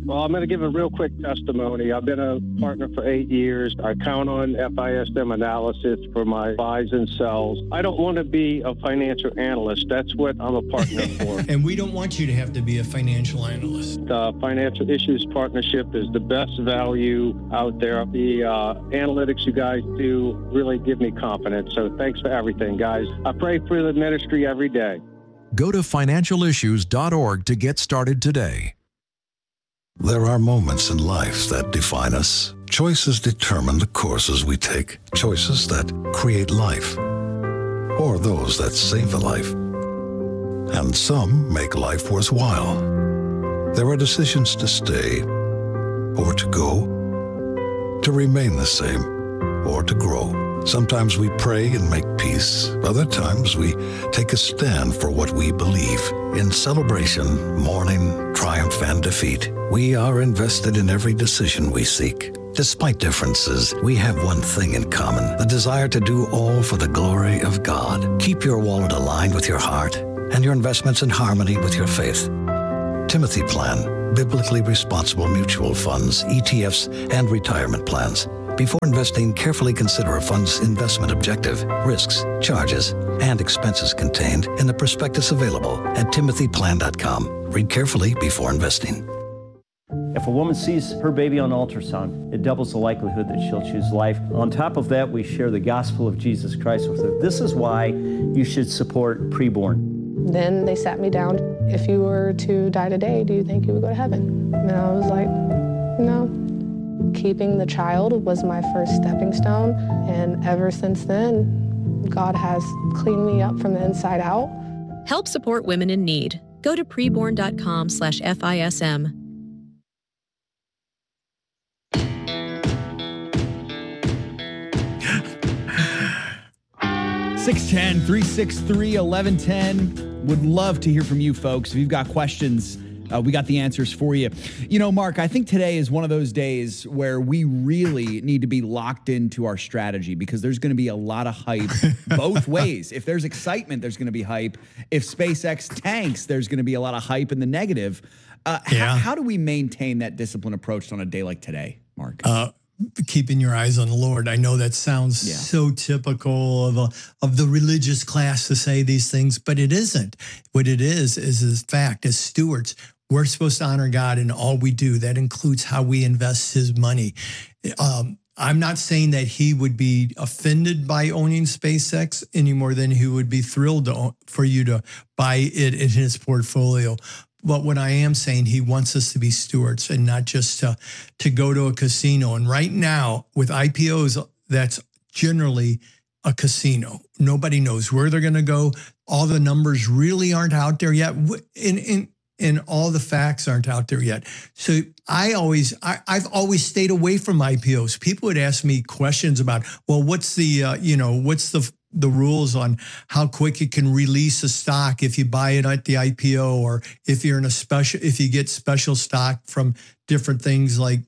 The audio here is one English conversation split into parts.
Well, I'm going to give a real quick testimony. I've been a partner for 8 years. I count on FISM analysis for my buys and sells. I don't want to be a financial analyst. That's what I'm a partner for. And we don't want you to have to be a financial analyst. The Financial Issues Partnership is the best value out there. The analytics you guys do really give me confidence. So thanks for everything, guys. I pray for the ministry every day. Go to financialissues.org to get started today. There are moments in life that define us. Choices determine the courses we take. Choices that create life, or those that save a life. And some make life worthwhile. There are decisions to stay or to go, to remain the same or to grow. Sometimes we pray and make peace. Other times we take a stand for what we believe. In celebration, mourning, triumph, and defeat, we are invested in every decision we seek. Despite differences, we have one thing in common: the desire to do all for the glory of God. Keep your wallet aligned with your heart and your investments in harmony with your faith. Timothy Plan, biblically responsible mutual funds, ETFs, and retirement plans. Before investing, carefully consider a fund's investment objective, risks, charges, and expenses contained in the prospectus available at timothyplan.com. Read carefully before investing. If a woman sees her baby on ultrasound, it doubles the likelihood that she'll choose life. On top of that, we share the gospel of Jesus Christ with her. This is why you should support Preborn. Then they sat me down. If you were to die today, do you think you would go to heaven? And I was like, no. Keeping the child was my first stepping stone, and ever since then, God has cleaned me up from the inside out. Help support women in need. Go to preborn.com/FISM. (610-363-1110). Would love to hear from you folks. If you've got questions, we got the answers for you. You know, Mark, I think today is one of those days where we really need to be locked into our strategy, because there's going to be a lot of hype both ways. If there's excitement, there's going to be hype. If SpaceX tanks, there's going to be a lot of hype in the negative. How do we maintain that disciplined approach on a day like today, Mark? Keeping your eyes on the Lord. I know that sounds so typical of the religious class to say these things, but it isn't. What it is the fact, as stewards, we're supposed to honor God in all we do. That includes how we invest his money. I'm not saying that he would be offended by owning SpaceX any more than he would be thrilled for you to buy it in his portfolio. But what I am saying, he wants us to be stewards and not just to go to a casino. And right now, with IPOs, that's generally a casino. Nobody knows where they're going to go. All the numbers really aren't out there yet. And all the facts aren't out there yet. So I've always stayed away from IPOs. People would ask me questions about, well, what's the rules on how quick it can release a stock if you buy it at the IPO, or if you're if you get special stock from different things like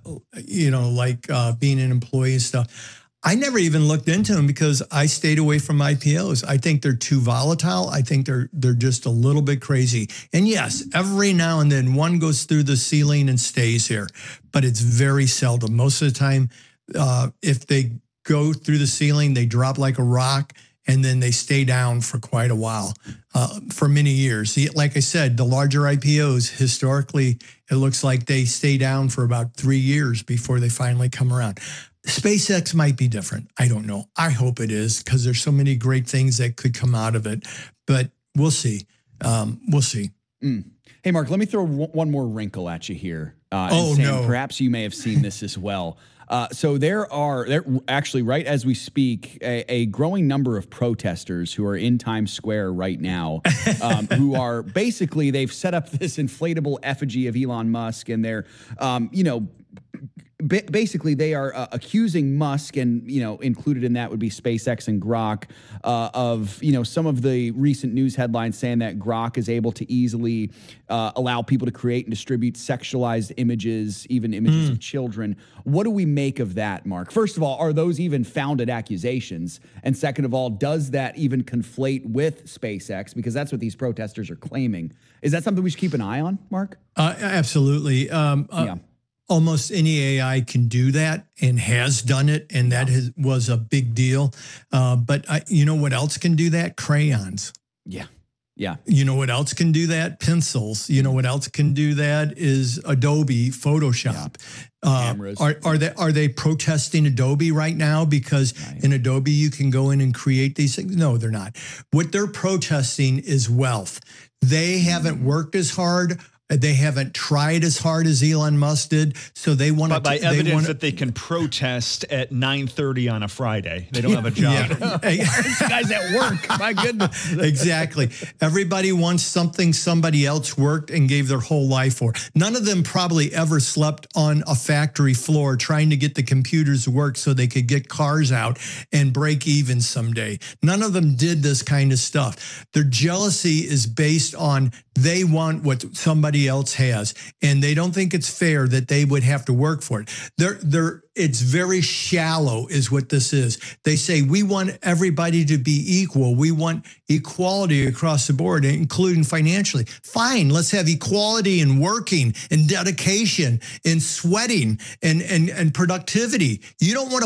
being an employee and stuff. I never even looked into them because I stayed away from IPOs. I think they're too volatile. I think they're just a little bit crazy. And yes, every now and then one goes through the ceiling and stays here, but it's very seldom. Most of the time, if they go through the ceiling, they drop like a rock, and then they stay down for quite a while, for many years. Like I said, the larger IPOs, historically, it looks like they stay down for about 3 years before they finally come around. SpaceX might be different. I don't know. I hope it is, because there's so many great things that could come out of it, but we'll see. We'll see. Hey, Mark, let me throw one more wrinkle at you here. Perhaps you may have seen this as well. So there actually, right as we speak, a growing number of protesters who are in Times Square right now, who are basically, they've set up this inflatable effigy of Elon Musk, and they're, basically they are accusing Musk, and included in that would be SpaceX and Grok, of some of the recent news headlines saying that Grok is able to easily allow people to create and distribute sexualized images, even images of children. What do we make of that, Mark? First of all, are those even founded accusations? And second of all, does that even conflate with SpaceX? Because that's what these protesters are claiming. Is that something we should keep an eye on, Mark? Absolutely. Almost any AI can do that and has done it, and that was a big deal. But you know what else can do that? Crayons. Yeah. You know what else can do that? Pencils. You know what else can do that is Adobe Photoshop. Cameras. Are they protesting Adobe right now because in Adobe you can go in and create these things? No, they're not. What they're protesting is wealth. They haven't worked as hard. They haven't tried as hard as Elon Musk did, so they want to. By evidence that they can protest at 9:30 on a Friday, they don't have a job. These guys at work, my goodness. Exactly. Everybody wants something somebody else worked and gave their whole life for. None of them probably ever slept on a factory floor trying to get the computers to work so they could get cars out and break even someday. None of them did this kind of stuff. Their jealousy is based on they want what somebody else has, and they don't think it's fair that they would have to work for it. It's very shallow is what this is. They say, we want everybody to be equal. We want equality across the board, including financially. Fine, let's have equality in working and dedication and sweating and productivity. You don't want to